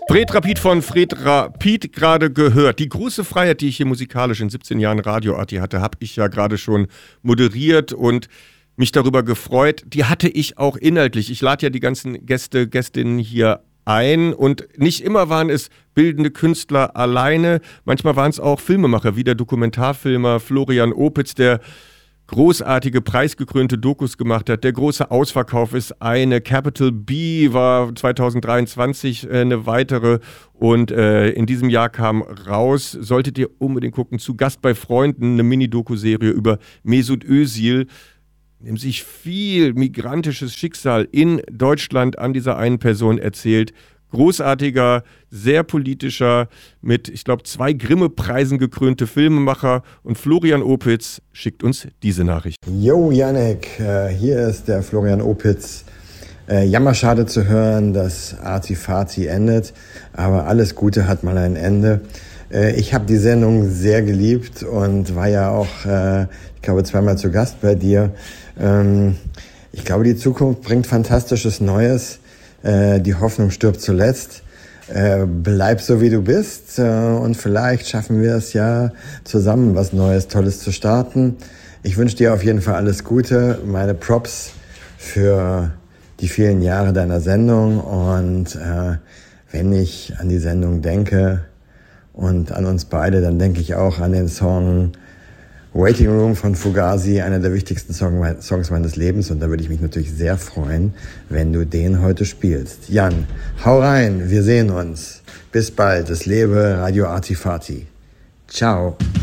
Fred Rapid von Fred Rapid gerade gehört. Die große Freiheit, die ich hier musikalisch in 17 Jahren Radio-Arti hatte, habe ich ja gerade schon moderiert und mich darüber gefreut. Die hatte ich auch inhaltlich. Ich lade ja die ganzen Gästinnen hier ein und nicht immer waren es bildende Künstler alleine. Manchmal waren es auch Filmemacher, wie der Dokumentarfilmer Florian Opitz, der großartige, preisgekrönte Dokus gemacht hat. Der große Ausverkauf ist eine. Capital B war 2023 eine weitere. Und in diesem Jahr kam raus, solltet ihr unbedingt gucken, zu Gast bei Freunden, eine Mini-Doku-Serie über Mesut Özil, dem sich viel migrantisches Schicksal in Deutschland an dieser einen Person erzählt. Großartiger, sehr politischer, mit, ich glaube, 2 Grimme-Preisen gekrönte Filmemacher. Und Florian Opitz schickt uns diese Nachricht. Jo, Yannick, hier ist der Florian Opitz. Jammerschade zu hören, dass Arti-Fati endet, aber alles Gute hat mal ein Ende. Ich habe die Sendung sehr geliebt und war ja auch, ich glaube, 2-mal zu Gast bei dir. Ich glaube, die Zukunft bringt Fantastisches Neues. Die Hoffnung stirbt zuletzt. Bleib so, wie du bist. Und vielleicht schaffen wir es ja zusammen, was Neues, Tolles zu starten. Ich wünsche dir auf jeden Fall alles Gute. Meine Props für die vielen Jahre deiner Sendung. Und wenn ich an die Sendung denke und an uns beide, dann denke ich auch an den Song Waiting Room von Fugazi, einer der wichtigsten Songs meines Lebens. Und da würde ich mich natürlich sehr freuen, wenn du den heute spielst. Jan, hau rein, wir sehen uns. Bis bald, es lebe Radio Arti-Fati. Ciao.